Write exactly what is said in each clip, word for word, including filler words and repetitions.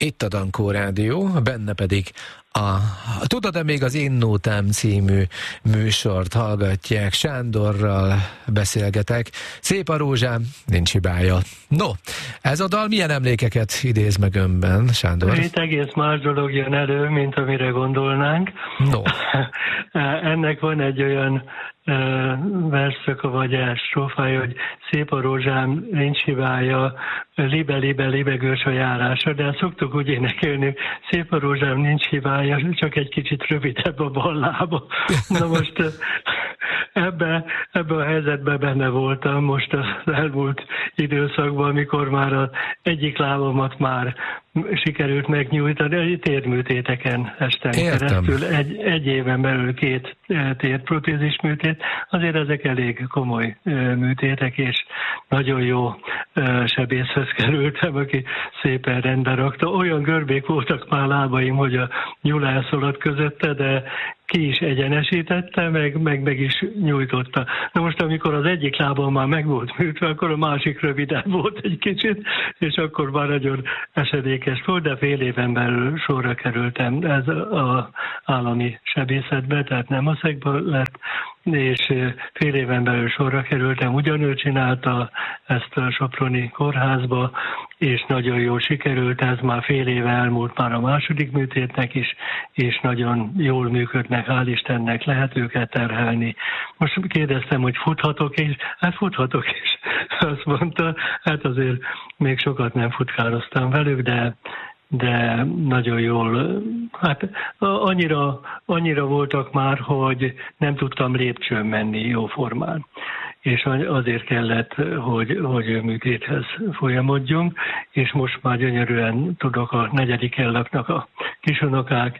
Itt a Dankó Rádió, benne pedig a Tudod-e még az Én Nótám című műsort hallgatják. Sándorral beszélgetek. Szép a rózsám, nincs hibája. No, ez a dal milyen emlékeket idéz meg önben, Sándor? Itt egész más dolog jön elő, mint amire gondolnánk. No. Ennek van egy olyan verszaka vagy strófája, hogy szép a rózsám, nincs hibája, libe, libe, libegős a járása, de szoktuk úgy énekelni, szép a rózsám, nincs hibája, csak egy kicsit rövidebb a bal lába. Na most ebbe, ebbe a helyzetben benne voltam most az elmúlt időszakban, amikor már az egyik lábamat már sikerült megnyújtani, térműtéteken estem keresztül. Egy, egy éven belül két térprotézis műtét, azért ezek elég komoly műtétek, és nagyon jó sebészhez kerültem, aki szépen rendbe rakta. Olyan görbék voltak már lábaim, hogy a nyúl elszaladt közötte, de ki is egyenesítette, meg, meg meg is nyújtotta. Na most, amikor az egyik lábam már meg volt műtve, akkor a másik rövidebb volt egy kicsit, és akkor már nagyon esedékes volt, de fél éven belül sorra kerültem ez az állami sebészetbe, tehát nem a szegben lett, és fél éven belül sorra kerültem. Ugyanő csinálta ezt a soproni kórházba, és nagyon jól sikerült, ez már fél éve elmúlt már a második műtétnek is, és nagyon jól működnek, hál' Istennek, lehet őket terhelni. Most kérdeztem, hogy futhatok, és hát futhatok is. Azt mondta, hát azért még sokat nem futkároztam velük, de de nagyon jól, hát annyira, annyira voltak már, hogy nem tudtam lépcsőn menni jóformán. És azért kellett, hogy, hogy műtéthez folyamodjunk, és most már gyönyörűen tudok a negyedik ellaknak a kisunokák,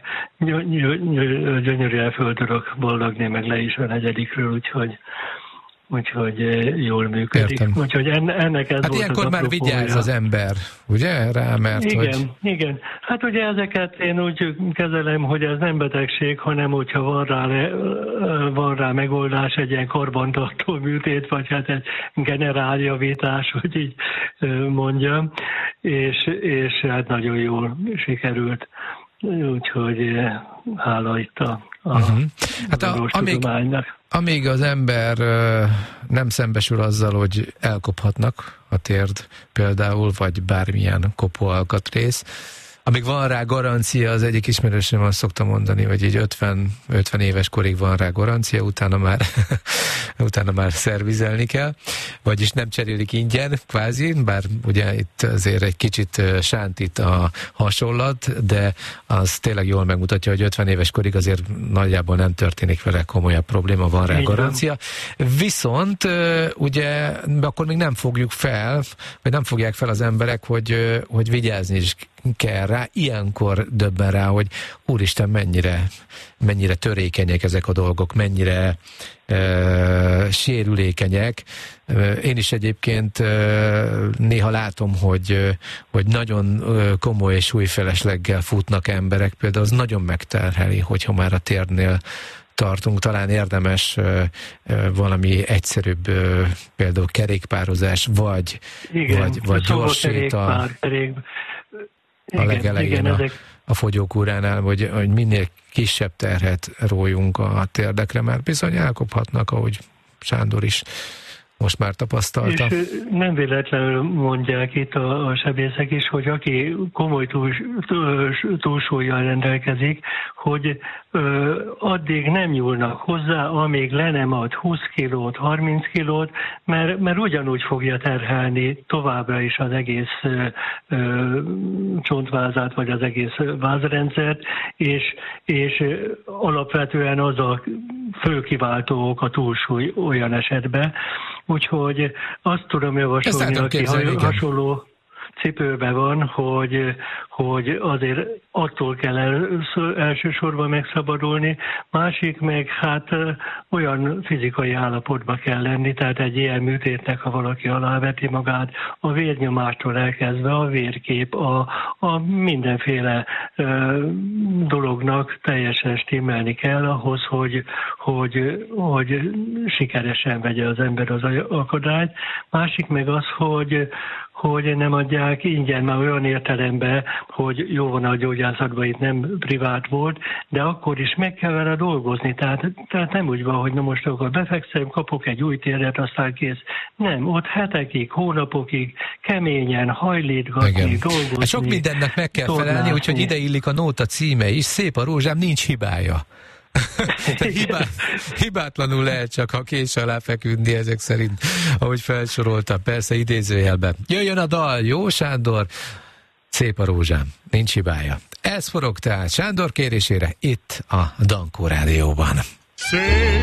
gyönyörűen föl tudok boldogni, meg le is a negyedikről, úgyhogy úgyhogy jól működik. Értem. Úgyhogy ennek ez hát volt ilyenkor az már apropója. Vigyáz az ember, ugye? Rá, mert igen, hogy... igen. Hát ugye ezeket én úgy kezelem, hogy ez nem betegség, hanem hogyha van rá, van rá megoldás, egy ilyen karbantartó műtét, vagy hát egy generáljavítás, hogy így mondjam, és, és hát nagyon jól sikerült. Úgyhogy hála itt a, a uh-huh. hát a, amíg, amíg az ember nem szembesül azzal, hogy elkophatnak a térd például, vagy bármilyen kopó alkatrész, amíg van rá garancia, az egyik ismerősöm azt szokta mondani, hogy így ötven, ötven éves korig van rá garancia, utána már, utána már szervizelni kell, vagyis nem cserélik ingyen, kvázi, bár ugye itt azért egy kicsit sántít a hasonlat, de az tényleg jól megmutatja, hogy ötven éves korig azért nagyjából nem történik vele komolyabb probléma, van rá garancia. Viszont ugye akkor még nem fogjuk fel, vagy nem fogják fel az emberek, hogy, hogy vigyázni is kell rá, ilyenkor döbben rá, hogy úristen, mennyire, mennyire törékenyek ezek a dolgok, mennyire e, sérülékenyek. Én is egyébként e, néha látom, hogy, hogy nagyon komoly és súlyfelesleggel futnak emberek, például az nagyon megterheli, hogyha már a térnél tartunk, talán érdemes uh, uh, valami egyszerűbb, uh, például kerékpározás, vagy, igen, vagy, vagy gyors séta. A legelején a, a fogyókúránál, hogy, hogy minél kisebb terhet rójunk a térdekre, mert bizony elkophatnak, ahogy Sándor is most már tapasztalta. És nem véletlenül mondják itt a, a sebészek is, hogy aki komoly túls, túlsúllyal rendelkezik, hogy ö, addig nem nyúlnak hozzá, amíg le nem ad húsz kilót, harminc kilót, mert, mert ugyanúgy fogja terhelni továbbra is az egész ö, ö, csontvázát, vagy az egész vázrendszert, és, és alapvetően az a fő kiváltó ok a túlsúly olyan esetben. Úgyhogy azt tudom javasolni, aki hasonló cipőben van, hogy, hogy azért attól kell először, elsősorban megszabadulni, másik meg hát olyan fizikai állapotba kell lenni, tehát egy ilyen műtétnek, ha valaki aláveti magát, a vérnyomástól elkezdve a vérkép, a, a mindenféle ö, dolognak teljesen stimmelni kell ahhoz, hogy, hogy, hogy sikeresen vegye az ember az akadályt. Másik meg az, hogy hogy nem adják ingyen, már olyan értelemben, hogy jó van a gyógyászatban, itt nem privát volt, de akkor is meg kell vele dolgozni. Tehát, tehát nem úgy van, hogy na most akkor befekszem, kapok egy új térdet, aztán kész. Nem, ott hetekig, hónapokig keményen hajlítgatni, dolgozni. Hát sok mindennek meg kell felelni, úgyhogy ide illik a nóta címe is. Szép a rózsám, nincs hibája. Hibát, hibátlanul lehet csak, ha kés alá feküdni ezek szerint, ahogy felsoroltam, persze idézőjelben. Jöjjön a dal, jó Sándor, szép a rózsám, nincs hibája. Ez forog tehát Sándor kérésére itt a Dankó Rádióban. Szép